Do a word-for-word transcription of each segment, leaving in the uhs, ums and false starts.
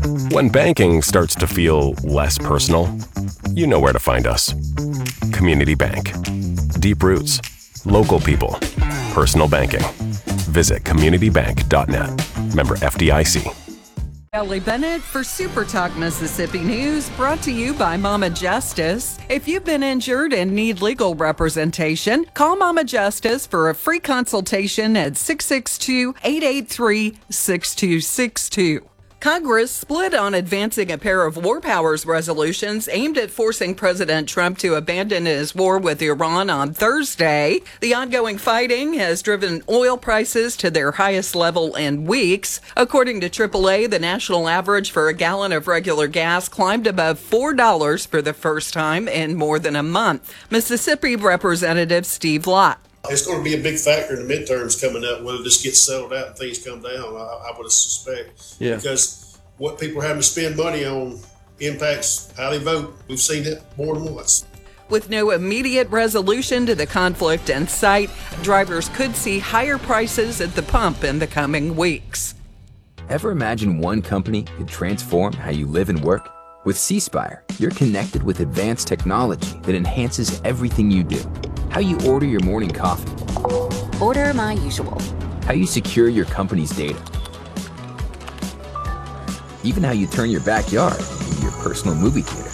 When banking starts to feel less personal, you know where to find us. Community Bank. Deep roots, local people, personal banking. Visit community bank dot net. Member F D I C. Ellie Bennett for Super Talk Mississippi News, brought to you by Mama Justice. If you've been injured and need legal representation, call Mama Justice for a free consultation at six six two, eight eight three, six two six two. Congress split on advancing a pair of war powers resolutions aimed at forcing President Trump to abandon his war with Iran on Thursday. The ongoing fighting has driven oil prices to their highest level in weeks. According to triple A, the national average for a gallon of regular gas climbed above four dollars for the first time in more than a month. Mississippi Representative Steve Lott. It's going to be a big factor in the midterms coming up, whether this gets settled out and things come down, I, I would suspect. Yeah. Because what people are having to spend money on impacts how they vote. We've seen it more than once. With no immediate resolution to the conflict in sight, drivers could see higher prices at the pump in the coming weeks. Ever imagine one company could transform how you live and work? With C Spire, you're connected with advanced technology that enhances everything you do. How you order your morning coffee. Order my usual. How you secure your company's data. Even how you turn your backyard into your personal movie theater.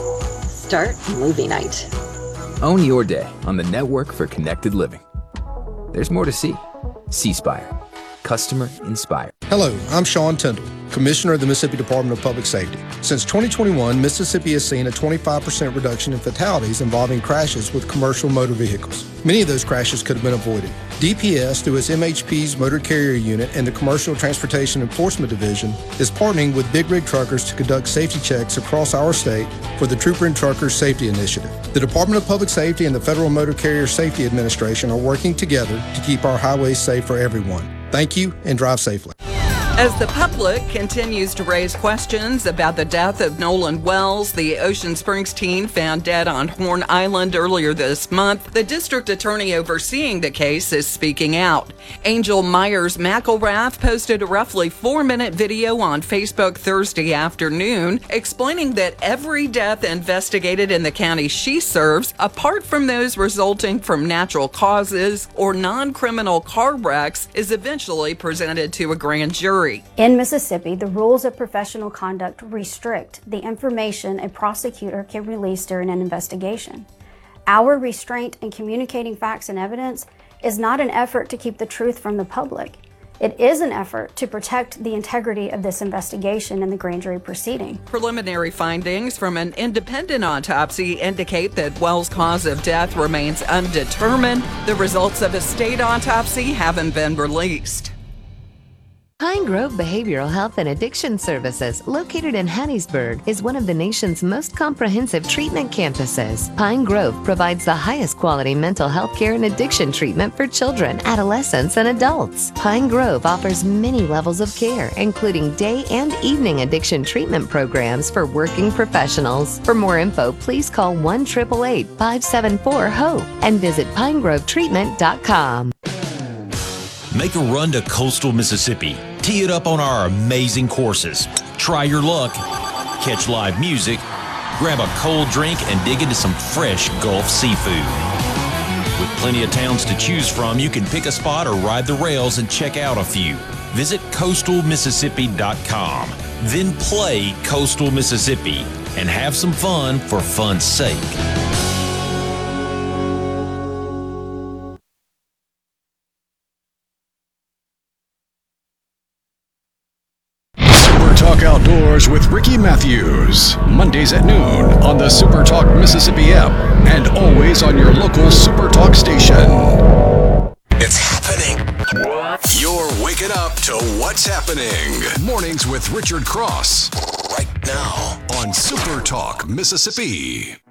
Start movie night. Own your day on the network for connected living. There's more to see. C Spire. Customer inspired. Hello, I'm Sean Tyndall, Commissioner of the Mississippi Department of Public Safety. Since twenty twenty-one, Mississippi has seen a twenty-five percent reduction in fatalities involving crashes with commercial motor vehicles. Many of those crashes could have been avoided. D P S, through its M H P's Motor Carrier Unit and the Commercial Transportation Enforcement Division, is partnering with Big Rig Truckers to conduct safety checks across our state for the Trooper and Truckers Safety Initiative. The Department of Public Safety and the Federal Motor Carrier Safety Administration are working together to keep our highways safe for everyone. Thank you, and drive safely. As the public continues to raise questions about the death of Nolan Wells, the Ocean Springs teen found dead on Horn Island earlier this month, the district attorney overseeing the case is speaking out. Angel Myers McElrath posted a roughly four-minute video on Facebook Thursday afternoon explaining that every death investigated in the county she serves, apart from those resulting from natural causes or non-criminal car wrecks, is eventually presented to a grand jury. In Mississippi, the rules of professional conduct restrict the information a prosecutor can release during an investigation. Our restraint in communicating facts and evidence is not an effort to keep the truth from the public. It is an effort to protect the integrity of this investigation and the grand jury proceeding. Preliminary findings from an independent autopsy indicate that Wells' cause of death remains undetermined. The results of a state autopsy haven't been released. Pine Grove Behavioral Health and Addiction Services, located in Hattiesburg, is one of the nation's most comprehensive treatment campuses. Pine Grove provides the highest quality mental health care and addiction treatment for children, adolescents, and adults. Pine Grove offers many levels of care, including day and evening addiction treatment programs for working professionals. For more info, please call one eight eight eight, five seven four, HOPE and visit pine grove treatment dot com. Make a run to coastal Mississippi. Tee it up on our amazing courses. Try your luck. Catch live music. Grab a cold drink and dig into some fresh Gulf seafood. With plenty of towns to choose from, you can pick a spot or ride the rails and check out a few. Visit coastal mississippi dot com. Then play Coastal Mississippi and have some fun for fun's sake. Talk Outdoors with Ricky Matthews. Mondays at noon on the Super Talk Mississippi app and always on your local Super Talk station. It's happening. You're waking up to what's happening. Mornings with Richard Cross. Right now on Super Talk Mississippi.